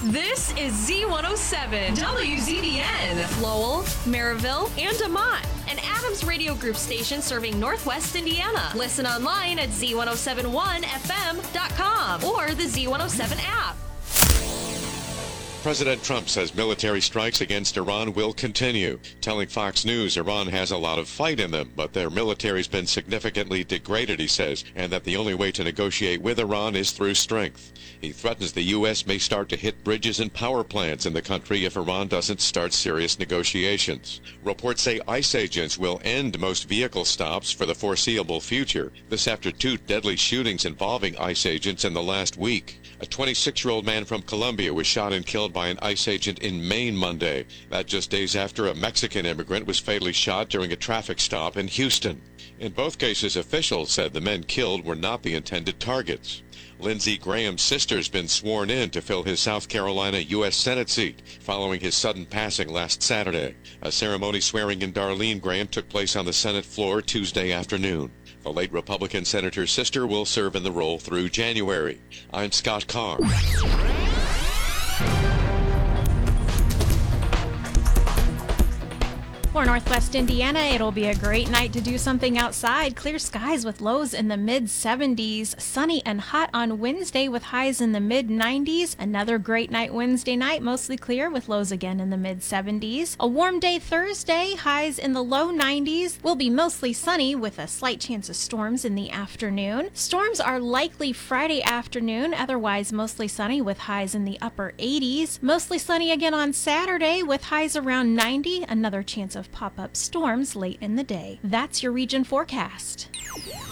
This is Z107 WZBN, Lowell, Maryville, and DeMont, an Adams Radio Group station serving Northwest Indiana. Listen online at z1071fm.com or the Z107 app. President Trump says military strikes against Iran will continue, telling Fox News Iran has a lot of fight in them, but their military's been significantly degraded, he says, and that the only way to negotiate with Iran is through strength. He threatens the U.S. may start to hit bridges and power plants in the country if Iran doesn't start serious negotiations. Reports say ICE agents will end most vehicle stops for the foreseeable future. This after 2 deadly shootings involving ICE agents in the last week. A 26-year-old man from Colombia was shot and killed by an ICE agent in Maine Monday. That just days after a Mexican immigrant was fatally shot during a traffic stop in Houston. In both cases, officials said the men killed were not the intended targets. Lindsey Graham's sister's been sworn in to fill his South Carolina U.S. Senate seat following his sudden passing last Saturday. A ceremony swearing in Darlene Graham took place on the Senate floor Tuesday afternoon. The late Republican senator's sister will serve in the role through January. I'm Scott Carr. For Northwest Indiana, it'll be a great night to do something outside. Clear skies with lows in the mid-70s. Sunny and hot on Wednesday with highs in the mid-90s. Another great night Wednesday night, mostly clear with lows again in the mid-70s. A warm day Thursday, highs in the low 90s. Will be mostly sunny with a slight chance of storms in the afternoon. Storms are likely Friday afternoon, otherwise mostly sunny with highs in the upper 80s. Mostly sunny again on Saturday with highs around 90. Another chance of pop-up storms late in the day. That's your region forecast.